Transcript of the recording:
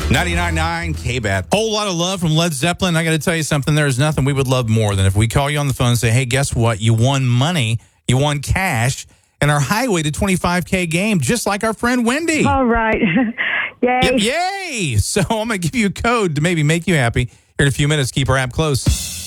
99.9 KBAT. Whole lot of love from Led Zeppelin. I got to tell you something. There's nothing we would love more than if we call you on the phone and say, hey, guess what? You won money. You won cash in our Highway to 25K game, just like our friend Wendy. All right. Yay. Yay. So I'm going to give you a code to maybe make you happy. Here in a few minutes. Keep our app close.